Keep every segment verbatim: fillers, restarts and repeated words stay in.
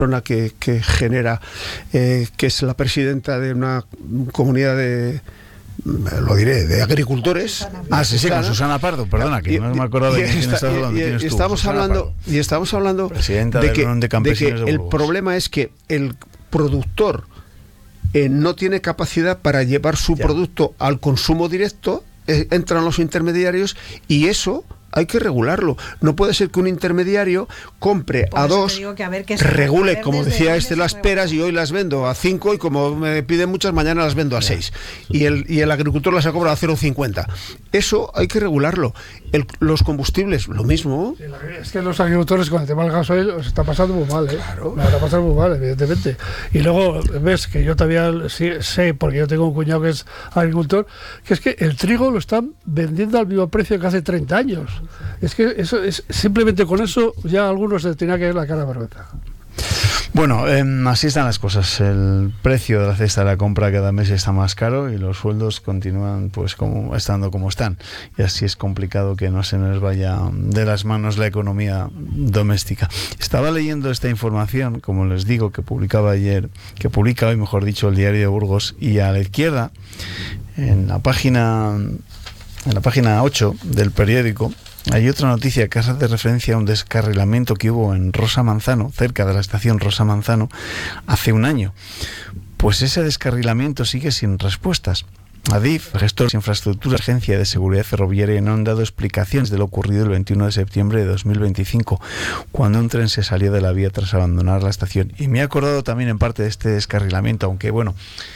persona que, que genera, eh, que es la presidenta de una comunidad de, lo diré, de agricultores. Ah, sí, sí, con Susana Pardo, perdona, que y, no me acuerdo de quién estás hablando. Y, y, y estamos hablando, y estamos hablando presidenta de de que, de campesinos de que de el problema es que el productor eh, no tiene capacidad para llevar su ya. producto al consumo directo, eh, entran los intermediarios y eso hay que regularlo. No puede ser que un intermediario compre a dos, que a ver regule, a como decía este, las peras y hoy las vendo a cinco y como me piden muchas, mañana las vendo a seis. Y el, y el agricultor las ha cobrado a cero coma cincuenta. Eso hay que regularlo. El, los combustibles, lo mismo. Sí, es que los agricultores con el tema del gasoil os está pasando muy mal, ¿eh? Claro. Me está pasando muy mal, evidentemente. Y luego ves que yo todavía sí, sé, porque yo tengo un cuñado que es agricultor, que es que el trigo lo están vendiendo al mismo precio que hace treinta años. Es que eso es simplemente con eso ya a algunos se tenía que ver la cara de vergüenza. Bueno, eh, así están las cosas. El precio de la cesta de la compra cada mes está más caro y los sueldos continúan pues como estando como están. Y así es complicado que no se nos vaya de las manos la economía doméstica. Estaba leyendo esta información, como les digo, que publicaba ayer, que publica hoy, mejor dicho, el Diario de Burgos, y a la izquierda, en la página, en la página ocho del periódico, hay otra noticia que hace referencia a un descarrilamiento que hubo en Rosa Manzano, cerca de la estación Rosa Manzano, hace un año. Pues ese descarrilamiento sigue sin respuestas. Adif, gestores de infraestructura, Agencia de Seguridad Ferroviaria, no han dado explicaciones de lo ocurrido el veintiuno de septiembre de dos mil veinticinco, cuando un tren se salió de la vía tras abandonar la estación. Y me he acordado también en parte de este descarrilamiento, aunque bueno,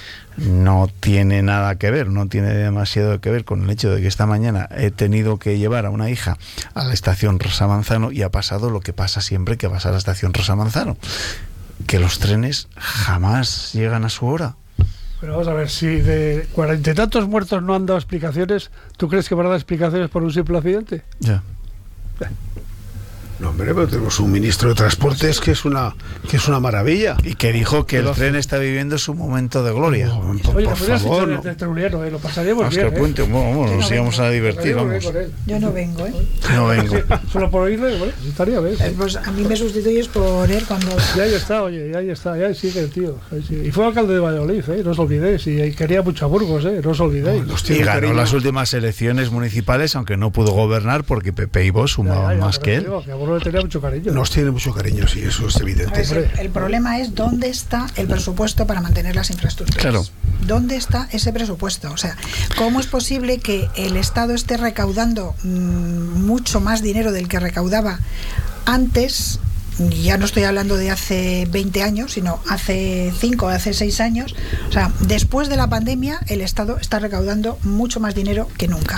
no tiene nada que ver, no tiene demasiado que ver con el hecho de que esta mañana he tenido que llevar a una hija a la estación Rosa Manzano y ha pasado lo que pasa siempre que vas a la estación Rosa Manzano, que los trenes jamás llegan a su hora. Pero vamos a ver, si de cuarenta y tantos muertos no han dado explicaciones, ¿tú crees que van a dar explicaciones por un simple accidente? Ya. Yeah. No, hombre, pero tenemos un ministro de Transportes que es una que es una maravilla. Y que dijo que el tren está viviendo su momento de gloria. Oh, por, Oye, por favor, no. De Tertuliano, ¿eh? Lo pasaríamos Oscar bien, Puente, ¿eh? bueno, bueno, nos no íbamos vengo. a divertir, vamos. Yo no vengo, ¿eh? No vengo. Sí, solo por oírle, bueno, estaría bien. Eh, pues a mí me sustituyes por él cuando... Ya ahí está, oye, ya ahí está, ya ahí sigue el tío. Ahí sigue. Y fue alcalde de Valladolid, ¿eh? No os olvidéis. Y quería mucho a Burgos, ¿eh? No os olvidéis. No, y ganó las últimas elecciones municipales, aunque no pudo gobernar porque Pepe y Vos sumaban más que él. Digo, que a Burgos le tenía mucho cariño. Nos tiene mucho cariño, sí, eso es evidente. Ver, el, el problema es dónde está el presupuesto para mantener las infraestructuras. Claro. ¿Dónde está ese presupuesto? O sea, ¿cómo es posible que el Estado esté recaudando mmm, mucho más dinero del que recaudaba antes? Ya no estoy hablando de hace veinte años, sino hace cinco o hace seis años. O sea, después de la pandemia, el Estado está recaudando mucho más dinero que nunca.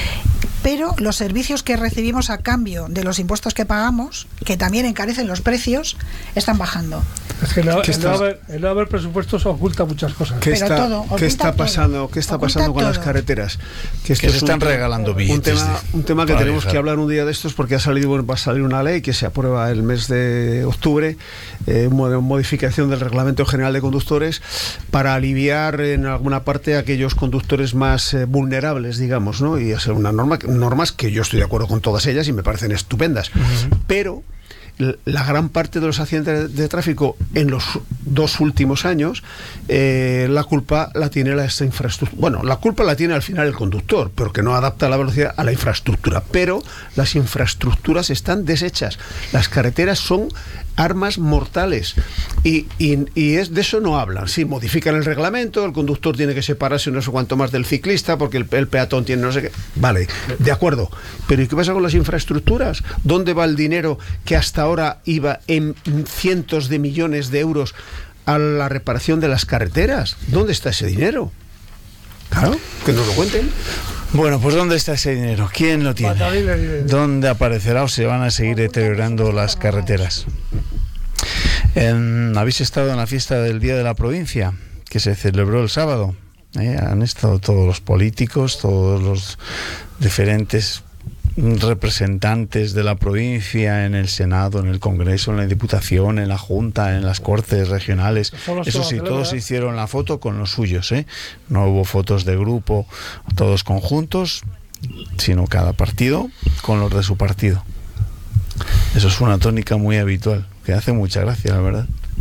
Pero los servicios que recibimos a cambio de los impuestos que pagamos, que también encarecen los precios, están bajando. Es que el no, ¿Qué el no haber, el no haber presupuestos oculta muchas cosas. ¿Qué Pero está, todo, ¿qué está pasando, todo. ¿qué está Oculta pasando con todo. las carreteras? Que, que se están un, regalando billetes. Un tema, de, un tema que tenemos viajar. que hablar un día de estos porque ha salido, bueno, va a salir una ley que se aprueba el mes de octubre, eh, modificación del Reglamento General de Conductores para aliviar en alguna parte a aquellos conductores más eh, vulnerables, digamos, ¿no? Y hacer una norma, normas que yo estoy de acuerdo con todas ellas y me parecen estupendas, uh-huh. pero la gran parte de los accidentes de tráfico en los dos últimos años, eh, la culpa la tiene la esta infraestructura. Bueno, la culpa la tiene al final el conductor, porque no adapta la velocidad a la infraestructura. Pero las infraestructuras están deshechas. Las carreteras son armas mortales y, y, y es de eso no hablan. Sí, modifican el reglamento, el conductor tiene que separarse no sé cuánto más del ciclista porque el, el peatón tiene no sé qué. Vale, de acuerdo. Pero ¿y qué pasa con las infraestructuras? ¿Dónde va el dinero que hasta ahora iba en cientos de millones de euros a la reparación de las carreteras? ¿Dónde está ese dinero? Claro, que nos lo cuenten. Bueno, pues ¿dónde está ese dinero? ¿Quién lo tiene? ¿Dónde aparecerá o se van a seguir deteriorando las carreteras? En, ¿Habéis estado en la fiesta del Día de la Provincia que se celebró el sábado? ¿Eh? Han estado todos los políticos, todos los diferentes representantes de la provincia en el Senado, en el Congreso, en la Diputación, en la Junta, en las Cortes regionales. Eso sí, todos hicieron la foto con los suyos, ¿eh? No hubo fotos de grupo, todos conjuntos, sino cada partido con los de su partido. Eso es una tónica muy habitual, que hace mucha gracia, la verdad.